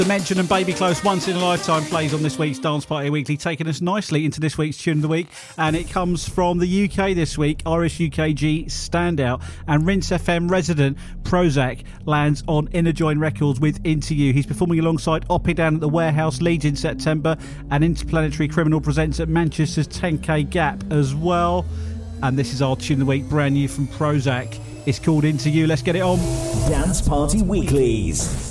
Dimension and Baby Close, Once in a Lifetime, plays on this week's Dance Party Weekly, taking us nicely into this week's Tune of the Week. And it comes from the UK this week, Irish UKG standout and Rinse FM resident Prozac lands on Inner Join Records with Into You. He's performing alongside Oppie down at the Warehouse Leeds in September, and Interplanetary Criminal presents at Manchester's 10K Gap as well. And this is our Tune of the Week, brand new from Prozac. It's called Into You. Let's get it on. Dance Party Weeklies.